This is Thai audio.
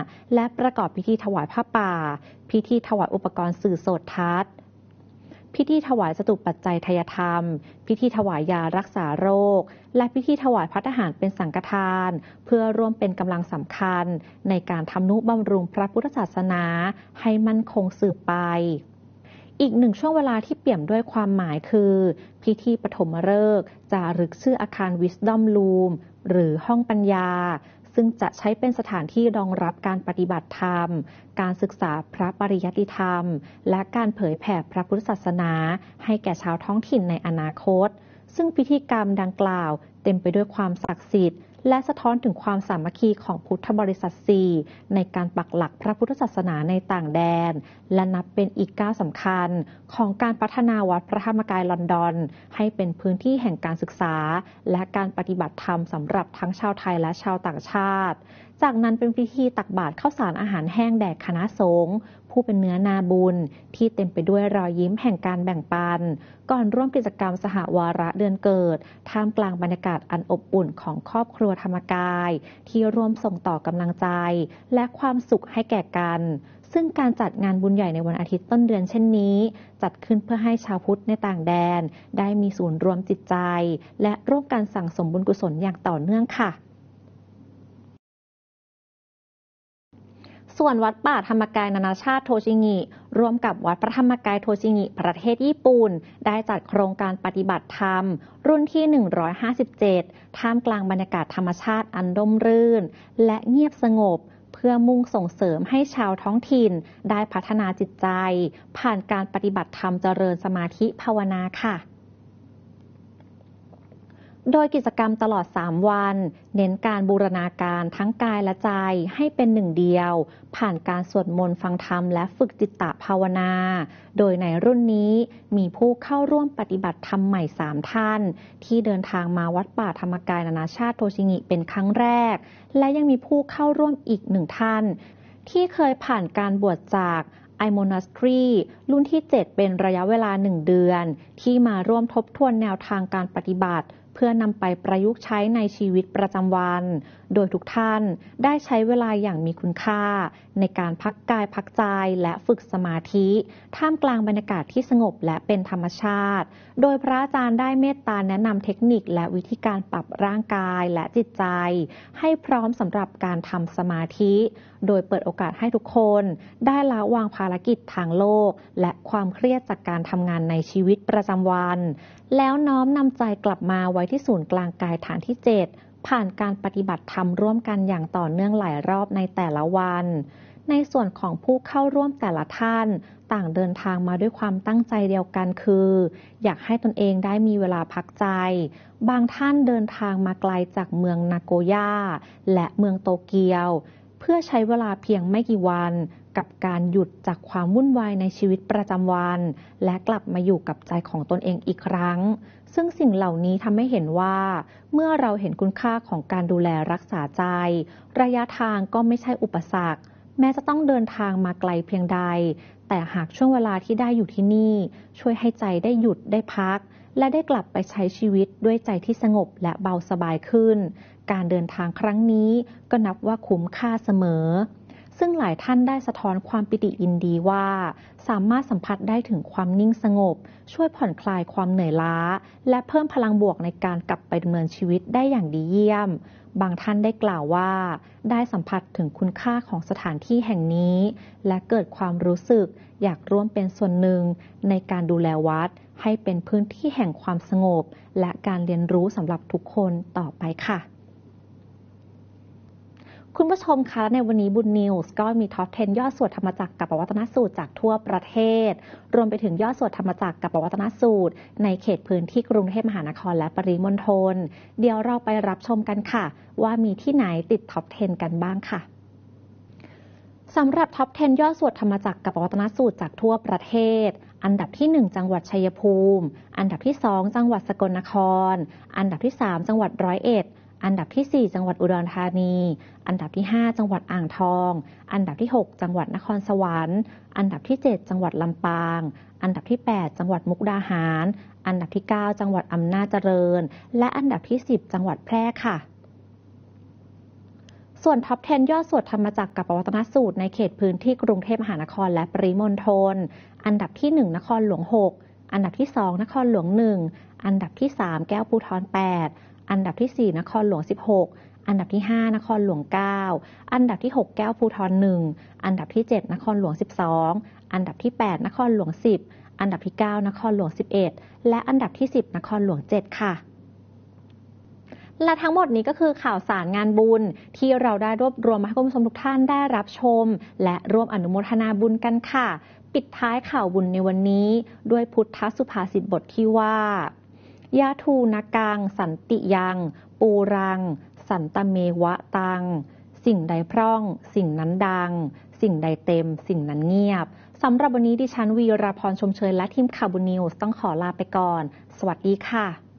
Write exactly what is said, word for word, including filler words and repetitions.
และประกอบพิธีถวายผ้าป่าพิธีถวายอุปกรณ์สื่อโสตทัศน์พิธีถวายจตุปัจจัยทายธรรมพิธีถวายยารักษาโรคและพิธีถวายภัตตาหารเป็นสังฆทานเพื่อร่วมเป็นกำลังสำคัญในการทำนุบำรุงพระพุทธศาสนาให้มั่นคงสืบไปอีกหนึ่งช่วงเวลาที่เปี่ยมด้วยความหมายคือพิธีปฐมฤกษ์จารึกชื่ออาคาร Wisdom Room หรือห้องปัญญาซึ่งจะใช้เป็นสถานที่รองรับการปฏิบัติธรรมการศึกษาพระปริยัติธรรมและการเผยแผ่พระพุทธศาสนาให้แก่ชาวท้องถิ่นในอนาคตซึ่งพิธีกรรมดังกล่าวเต็มไปด้วยความศักดิ์สิทธิ์และสะท้อนถึงความสามัคคีของพุทธบริษัทสี่ในการปักหลักพระพุทธศาสนาในต่างแดนและนับเป็นอีกก้าวสำคัญของการพัฒนาวัดพระธรรมกายลอนดอนให้เป็นพื้นที่แห่งการศึกษาและการปฏิบัติธรรมสำหรับทั้งชาวไทยและชาวต่างชาติจากนั้นเป็นพิธีตักบาตรข้าวสารอาหารแห้งแด่คณะสงฆ์ผู้เป็นเนื้อนาบุญที่เต็มไปด้วยรอยยิ้มแห่งการแบ่งปันก่อนร่วมกิจกรรมสหวาระเดือนเกิดท่ามกลางบรรยากาศอันอบอุ่นของครอบครัวธรรมกายที่ร่วมส่งต่อกำลังใจและความสุขให้แก่กันซึ่งการจัดงานบุญใหญ่ในวันอาทิตย์ต้นเดือนเช่นนี้จัดขึ้นเพื่อให้ชาวพุทธในต่างแดนได้มีศูนย์รวมจิตใจและร่วมกันสั่งสมบุญกุศลอย่างต่อเนื่องค่ะส่วนวัดป่าธรรมกายนานาชาติโทชิงิร่วมกับวัดพระธรรมกายโทชิงิประเทศญี่ปุ่นได้จัดโครงการปฏิบัติธรรมรุ่นที่หนึ่งร้อยห้าสิบเจ็ดท่ามกลางบรรยากาศธรรมชาติอันร่มรื่นและเงียบสงบเพื่อมุ่งส่งเสริมให้ชาวท้องถิ่นได้พัฒนาจิตใจผ่านการปฏิบัติธรรมเจริญสมาธิภาวนาค่ะโดยกิจกรรมตลอดสามวันเน้นการบูรณาการทั้งกายและใจให้เป็นหนึ่งเดียวผ่านการสวดมนต์ฟังธรรมและฝึกจิตตภาวนาโดยในรุ่นนี้มีผู้เข้าร่วมปฏิบัติธรรมใหม่สามท่านที่เดินทางมาวัดป่าธรรมกายนานาชาติโทชิงิเป็นครั้งแรกและยังมีผู้เข้าร่วมอีกหนึ่งท่านที่เคยผ่านการบวชจากไอโมนาสทรีรุ่นที่เจ็ดเป็นระยะเวลาหนึ่งเดือนที่มาร่วมทบทวนแนวทางการปฏิบัติเพื่อนำไปประยุกต์ใช้ในชีวิตประจำวันโดยทุกท่านได้ใช้เวลาอย่างมีคุณค่าในการพักกายพักใจและฝึกสมาธิท่ามกลางบรรยากาศที่สงบและเป็นธรรมชาติโดยพระอาจารย์ได้เมตตาแนะนำเทคนิคและวิธีการปรับร่างกายและจิตใจให้พร้อมสำหรับการทำสมาธิโดยเปิดโอกาสให้ทุกคนได้ละวางภารกิจทางโลกและความเครียดจากการทำงานในชีวิตประจำวันแล้วน้อมนำใจกลับมาไว้ที่ศูนย์กลางกายฐานที่เจ็ดผ่านการปฏิบัติธรรมร่วมกันอย่างต่อเนื่องหลายรอบในแต่ละวันในส่วนของผู้เข้าร่วมแต่ละท่านต่างเดินทางมาด้วยความตั้งใจเดียวกันคืออยากให้ตนเองได้มีเวลาพักใจบางท่านเดินทางมาไกลจากเมืองนาโกย่าและเมืองโตเกียวเพื่อใช้เวลาเพียงไม่กี่วันกับการหยุดจากความวุ่นวายในชีวิตประจำวันและกลับมาอยู่กับใจของตนเองอีกครั้งซึ่งสิ่งเหล่านี้ทำให้เห็นว่าเมื่อเราเห็นคุณค่าของการดูแลรักษาใจระยะทางก็ไม่ใช่อุปสรรคแม้จะต้องเดินทางมาไกลเพียงใดแต่หากช่วงเวลาที่ได้อยู่ที่นี่ช่วยให้ใจได้หยุดได้พักและได้กลับไปใช้ชีวิตด้วยใจที่สงบและเบาสบายขึ้นการเดินทางครั้งนี้ก็นับว่าคุ้มค่าเสมอซึ่งหลายท่านได้สะท้อนความปิติยินดีว่าสามารถสัมผัสได้ถึงความนิ่งสงบช่วยผ่อนคลายความเหนื่อยล้าและเพิ่มพลังบวกในการกลับไปดำเนินชีวิตได้อย่างดีเยี่ยมบางท่านได้กล่าวว่าได้สัมผัสถึงคุณค่าของสถานที่แห่งนี้และเกิดความรู้สึกอยากร่วมเป็นส่วนหนึ่งในการดูแลวัดให้เป็นพื้นที่แห่งความสงบและการเรียนรู้สำหรับทุกคนต่อไปค่ะคุณผู้ชมคะในวันนี้บุญนิวส์ก็มีท็อปสิบยอดสวดธรรมจักรกับปวัตนสูตรจากทั่วประเทศรวมไปถึงยอดสวดธรรมจักรกับปวัตนสูตรในเขตพื้นที่กรุงเทพมหานครและปริมณฑลเดี๋ยวเราไปรับชมกันค่ะว่ามีที่ไหนติดท็อปสิบกันบ้างค่ะสำหรับท็อปสิบยอดสวดธรรมจักรกับปวัตนสูตรจากทั่วประเทศอันดับที่หนึ่งจังหวัดชัยภูมิอันดับที่สองจังหวัดสกลนครอันดับที่สามจังหวัดร้อยเอ็ดอันดับที่สี่จังหวัดอุดรธานีอันดับที่ห้าจังหวัดอ่างทองอันดับที่หกจังหวัดนครสวรรค์อันดับที่เจ็ดจังหวัดลำปางอันดับที่แปดจังหวัดมุกดาหารอันดับที่เก้าจังหวัดอำนาจเจริญและอันดับที่สิบจังหวัดแพร่ค่ะส่วนท็อปสิบยอดสวดธรรมจักรกับปวัตนสูตรในเขตพื้นที่กรุงเทพมหานครและปริมณฑลอันดับที่หนึ่งนครหลวงหกอันดับที่สองนครหลวงหนึ่งอันดับที่สามแก้วภูธรแปดอันดับที่สี่นครหลวงสิบหกอันดับที่ห้านครหลวงเก้าอันดับที่หกแก้วภูธรหนึ่งอันดับที่เจ็ดนครหลวงสิบสองอันดับที่แปดนครหลวงสิบอันดับที่เก้านครหลวงสิบเอ็ดและอันดับที่สิบนครหลวงเจ็ดค่ะและทั้งหมดนี้ก็คือข่าวสารงานบุญที่เราได้รวบรวมมาให้คุณผู้ชมทุกท่านได้รับชมและร่วมอนุโมทนาบุญกันค่ะปิดท้ายข่าวบุญในวันนี้ด้วยพุทธสุภาษิตบทที่ว่ายาทูนกังสันติยังปูรังสันตเมวะตังสิ่งใดพร่องสิ่งนั้นดังสิ่งใดเต็มสิ่งนั้นเงียบสำหรับวันนี้ดิฉันวีราพรชมเชยและทีมข่าวบุญนิวส์ต้องขอลาไปก่อนสวัสดีค่ะ